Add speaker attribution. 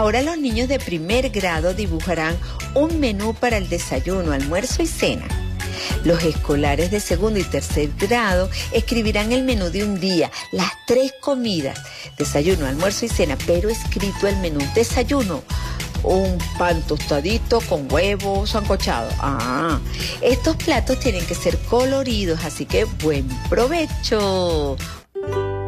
Speaker 1: Ahora los niños de primer grado dibujarán un menú para el desayuno, almuerzo y cena. Los escolares de segundo y tercer grado escribirán el menú de un día, las 3 comidas, desayuno, almuerzo y cena, pero escrito el menú. Desayuno, un pan tostadito con huevo sancochado. Estos platos tienen que ser coloridos, así que buen provecho.